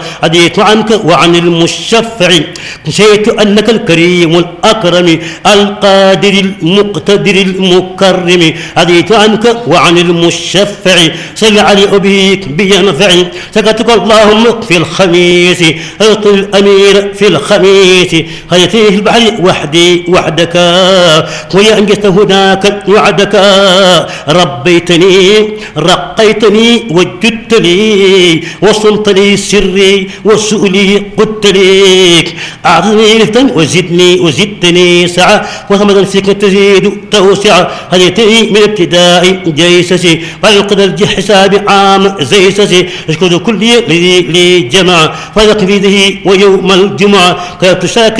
عديت عنك وعن المشفع نسيت أنك الكريم الأكرم القادر المقتدر المكرم عديت عنك وعن المشفع صل علي أبيك بينفع سكتك اللهم في الخميس أعطي الأمير في الخميس خيتيه البحر وحدك ويا أنجزت هناك وعدك ربيتني رقيتني وجدت لي وصلت لي سري وسؤلي قلت لي أعطني رفتا وزدتني سعة وثمدا فيك تزيد توسع هديتني من ابتداء جيسسي وعقد الحساب عام زيسسي اشكر كل لي جمع فذق في ذه ويوم الجمعة كيف تشاك